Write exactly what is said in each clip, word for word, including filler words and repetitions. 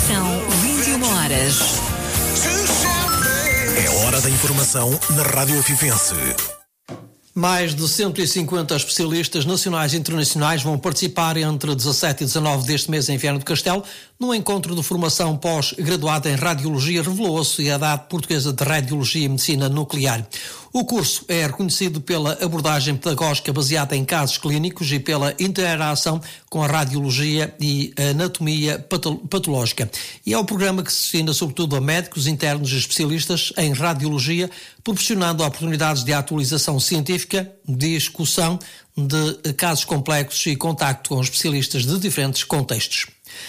São vinte e uma horas. É hora da informação na Rádio Afifense. Mais de cento e cinquenta especialistas nacionais e internacionais vão participar entre dezassete e dezanove deste mês em Viana do Castelo, no encontro de formação pós-graduada em Radiologia, revelou a Sociedade Portuguesa de Radiologia e Medicina Nuclear. O curso é reconhecido pela abordagem pedagógica baseada em casos clínicos e pela interação com a radiologia e a anatomia patológica. E é um programa que se destina sobretudo a médicos internos e especialistas em radiologia, proporcionando oportunidades de atualização científica, discussão de casos complexos e contacto com especialistas de diferentes contextos.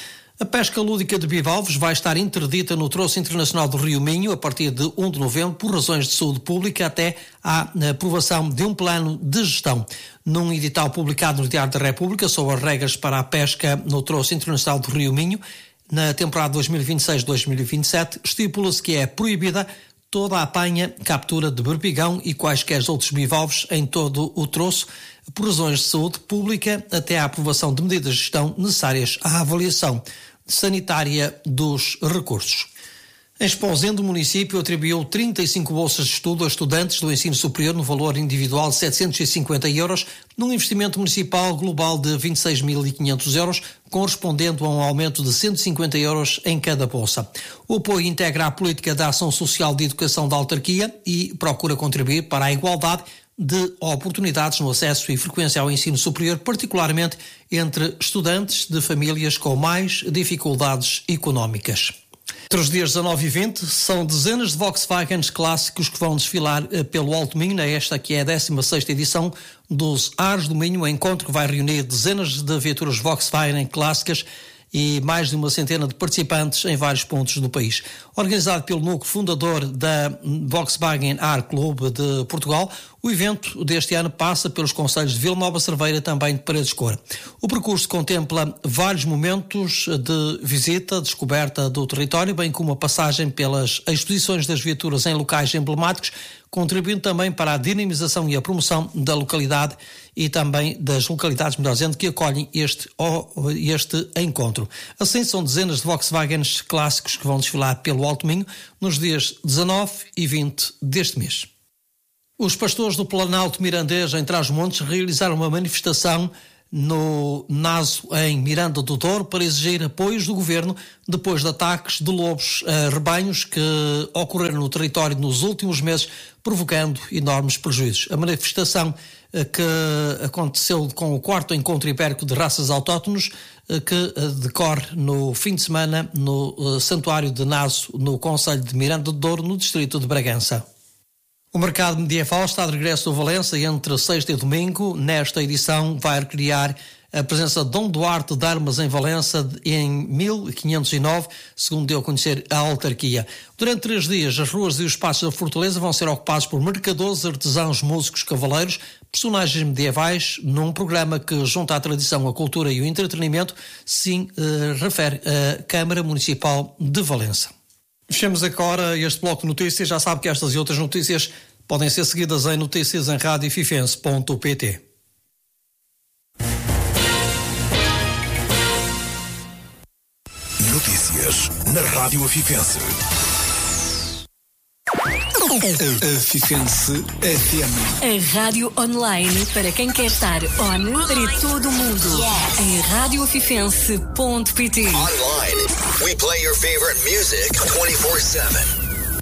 A pesca lúdica de bivalves vai estar interdita no Troço Internacional do Rio Minho a partir de primeiro de novembro por razões de saúde pública até à aprovação de um plano de gestão. Num edital publicado no Diário da República sobre as regras para a pesca no Troço Internacional do Rio Minho, na temporada dois mil e vinte e seis a dois mil e vinte e sete, estipula-se que é proibida toda a apanha, captura de berbigão e quaisquer outros bivalves em todo o troço, por razões de saúde pública, até à aprovação de medidas de gestão necessárias à avaliação sanitária dos recursos. Em Esposende, o município atribuiu trinta e cinco bolsas de estudo a estudantes do ensino superior no valor individual de setecentos e cinquenta euros, num investimento municipal global de vinte e seis mil e quinhentos euros, correspondendo a um aumento de cento e cinquenta euros em cada bolsa. O apoio integra a política da ação social de educação da autarquia e procura contribuir para a igualdade de oportunidades no acesso e frequência ao ensino superior, particularmente entre estudantes de famílias com mais dificuldades económicas. Entre os dias dezanove e vinte, são dezenas de Volkswagens clássicos que vão desfilar pelo Alto Minho, nesta que é a décima sexta edição dos Ares do Minho, um encontro que vai reunir dezenas de viaturas Volkswagen clássicas e mais de uma centena de participantes em vários pontos do país. Organizado pelo núcleo fundador da Volkswagen Ar Club de Portugal, o evento deste ano passa pelos concelhos de Vila Nova Cerveira e também de Paredes de Cora. O percurso contempla vários momentos de visita, descoberta do território, bem como a passagem pelas exposições das viaturas em locais emblemáticos, contribuindo também para a dinamização e a promoção da localidade e também das localidades, melhor dizendo, que acolhem este, este encontro. Assim, são dezenas de Volkswagens clássicos que vão desfilar pelo Alto Minho nos dias dezanove e vinte deste mês. Os pastores do Planalto Mirandês, em Trás-os-Montes, realizaram uma manifestação no Naso, em Miranda do Douro, para exigir apoios do governo depois de ataques de lobos a rebanhos que ocorreram no território nos últimos meses, provocando enormes prejuízos. A manifestação que aconteceu com o quarto encontro ibérico de raças autóctones, que decorre no fim de semana no Santuário de Naso, no concelho de Miranda do Douro, no distrito de Bragança. O mercado medieval está de regresso a Valença entre sexta e domingo. Nesta edição vai recriar a presença de Dom Duarte de Armas em Valença em mil quinhentos e nove, segundo deu a conhecer a autarquia. Durante três dias, as ruas e os espaços da Fortaleza vão ser ocupados por mercadores, artesãos, músicos, cavaleiros, personagens medievais, num programa que junta a tradição, a cultura e o entretenimento, sim, eh, refere a Câmara Municipal de Valença. Fechamos agora este bloco de notícias. Já sabe que estas e outras notícias podem ser seguidas em notícias em rádio afifense ponto pt. Notícias na Rádio Afifense. Afifense F M. A rádio online para quem quer estar on para todo o mundo. Yes. Em rádio afifense ponto pt. Online, we play your favorite music twenty-four seven.